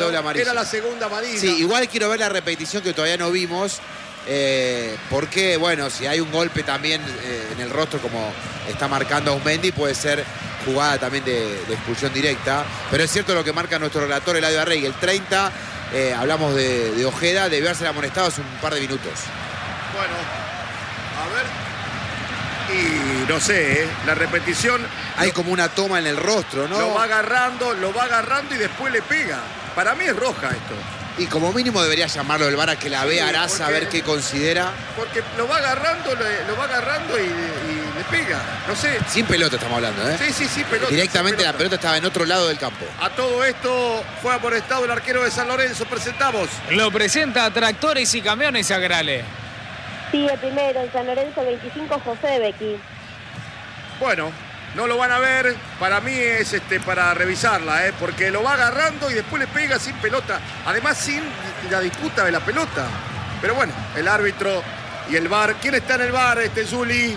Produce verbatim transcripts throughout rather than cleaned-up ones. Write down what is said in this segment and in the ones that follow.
doble amarilla. Era la segunda amarilla. Sí, igual quiero ver la repetición que todavía no vimos. Eh, porque, bueno, si hay un golpe también eh, en el rostro como está marcando Aumendi, puede ser jugada también de, de expulsión directa. Pero es cierto lo que marca nuestro relator Eladio Arregui. El treinta, eh, hablamos de, de Ojeda, debió haberse amonestado hace un par de minutos. Bueno, a ver. Y no sé, ¿eh? La repetición... Hay lo, como una toma en el rostro, ¿no? Lo va agarrando, lo va agarrando y después le pega. Para mí es roja esto. Y como mínimo debería llamarlo el V A R a que la vea Sí, Araza, a porque- ver qué considera. Porque lo va agarrando, le- lo va agarrando y, y le pega. No sé. Sin pelota estamos hablando, ¿eh? Sí, sí, sí, pelota. Directamente sí, la pelota estaba en otro lado del campo. A todo esto fue amonestado el arquero de San Lorenzo. Presentamos. Lo presenta Tractores y Camiones Agrale. Sigue primero en San Lorenzo veinticinco, José Becky. Bueno, no lo van a ver. Para mí es este para revisarla, ¿eh? Porque lo va agarrando y después le pega sin pelota. Además, sin la disputa de la pelota. Pero bueno, el árbitro y el V A R. ¿Quién está en el V A R, este Zuli?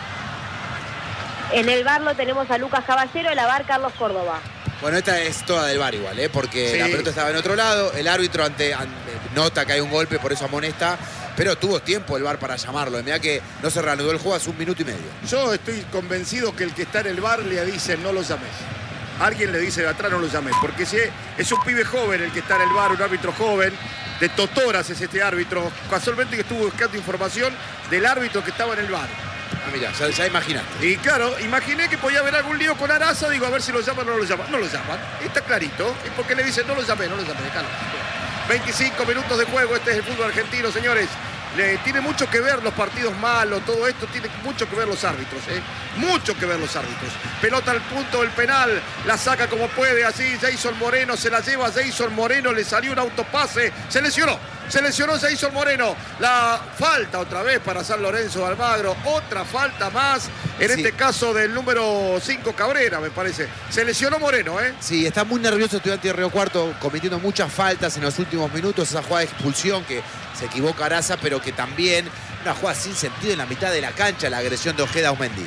En el V A R lo tenemos a Lucas Caballero, en la V A R Carlos Córdoba. Bueno, esta es toda del V A R igual, ¿eh? Porque Sí. la pelota estaba en otro lado, el árbitro ante, ante- nota que hay un golpe, por eso amonesta, pero tuvo tiempo el V A R para llamarlo. Mirá que no se reanudó el juego hace un minuto y medio. Yo estoy convencido que el que está en el V A R le dice no lo llames. Alguien le dice de atrás no lo llames. Porque si es un pibe joven el que está en el V A R, un árbitro joven, de Totoras es este árbitro. Casualmente que estuvo buscando información del árbitro que estaba en el V A R. Ah, mirá, ya, ya imaginaste. Y claro, imaginé que podía haber algún lío con Araza. Digo, a ver si lo llaman o no lo llaman. No lo llaman. Está clarito. ¿Y por qué le dicen no lo llamé? No lo llamé. Déjalo. veinticinco minutos de juego. Este es el fútbol argentino, señores. Le, tiene mucho que ver los partidos malos, todo esto tiene mucho que ver los árbitros, ¿eh? Mucho que ver los árbitros. Pelota al punto del penal, la saca como puede, así Jason Moreno se la lleva a Jason Moreno, le salió un autopase, se lesionó, se lesionó Jason Moreno. La falta otra vez para San Lorenzo de Almagro, otra falta más, en Sí. este caso del número cinco Cabrera, me parece. Se lesionó Moreno, ¿eh? Sí, está muy nervioso Estudiante de Río Cuarto, cometiendo muchas faltas en los últimos minutos, esa jugada de expulsión que se equivoca Araza, pero que también una jugada sin sentido en la mitad de la cancha, la agresión de Ojeda a Aumendi.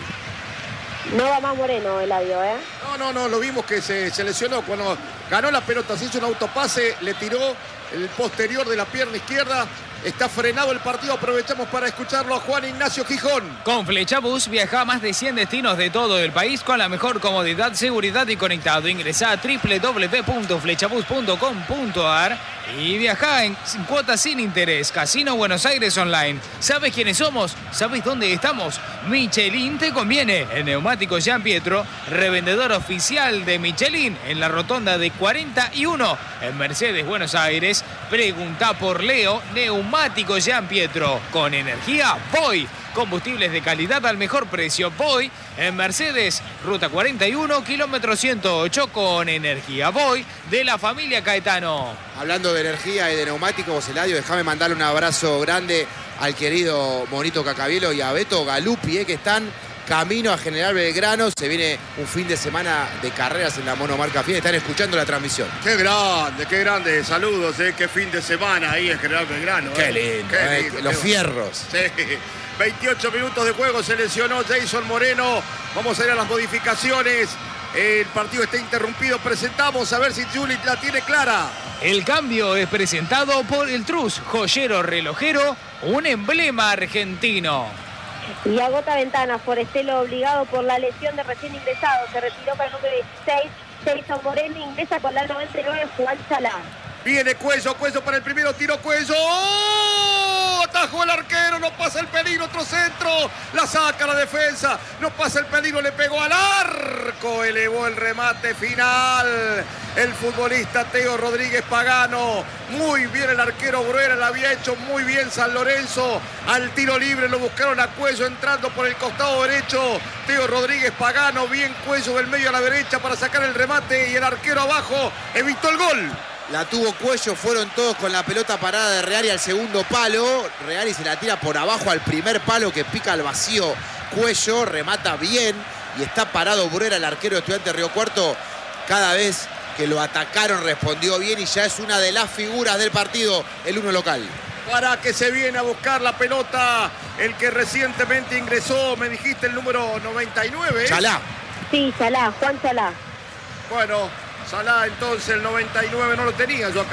No va más Moreno, Eladio, ¿eh? No, no, no, lo vimos que se, se lesionó cuando ganó la pelota, se hizo un autopase, le tiró el posterior de la pierna izquierda. Está frenado el partido, aprovechamos para escucharlo a Juan Ignacio Gijón. Con Flechabús viaja a más de cien destinos de todo el país con la mejor comodidad, seguridad y conectado. Ingresá a doble u doble u doble u punto flechabús punto com punto a r y viajá en cuotas sin interés. Casino Buenos Aires Online. ¿Sabes quiénes somos? ¿Sabes dónde estamos? Michelin te conviene. El neumático Jean Pietro, revendedor oficial de Michelin en la rotonda de cuarenta y uno en Mercedes, Buenos Aires. Pregunta por Leo, neumático Jean Pietro. Con energía, voy. Combustibles de calidad al mejor precio. Voy en Mercedes, ruta cuarenta y uno, kilómetro ciento ocho, con energía. Voy de la familia Caetano. Hablando de energía y de neumáticos, Eladio, déjame mandarle un abrazo grande al querido Monito Cacabielo y a Beto Galupi, eh, que están camino a General Belgrano. Se viene un fin de semana de carreras en la monomarca Fiat. Están escuchando la transmisión. Qué grande, qué grande. Saludos, eh, qué fin de semana ahí en General Belgrano. Qué eh. lindo, Qué eh, lindo, los qué fierros. Sí. veintiocho minutos de juego, se lesionó Jason Moreno. Vamos a ir a las modificaciones. El partido está interrumpido. Presentamos a ver si Juli la tiene clara. El cambio es presentado por el Trus, joyero relojero, un emblema argentino. Y agota ventanas, Forestelo obligado por la lesión de recién ingresado. Se retiró con el número dieciséis, Jason Moreno, ingresa con la noventa y nueve, Juan Chalá. Viene Cuello, Cuello para el primero, tiro Cuello. ¡Oh! Atajó el arquero, no pasa el peligro, otro centro. La saca la defensa, no pasa el peligro, le pegó al arco. Elevó el remate final. El futbolista Teo Rodríguez Pagano. Muy bien el arquero Bruera, la había hecho muy bien San Lorenzo. Al tiro libre lo buscaron a Cuello entrando por el costado derecho. Teo Rodríguez Pagano, bien Cuello del medio a la derecha para sacar el remate. Y el arquero abajo evitó el gol. La tuvo Cuello, fueron todos con la pelota parada de Reali al segundo palo. Reali se la tira por abajo al primer palo que pica al vacío. Cuello remata bien y está parado Bruera, el arquero de Estudiantes de Río Cuarto. Cada vez que lo atacaron respondió bien y ya es una de las figuras del partido, el uno local. Para que se viene a buscar la pelota el que recientemente ingresó, me dijiste el número noventa y nueve. Chalá. Sí, Chalá, Juan Chalá. Bueno, Salá entonces el noventa y nueve no lo tenía yo acá.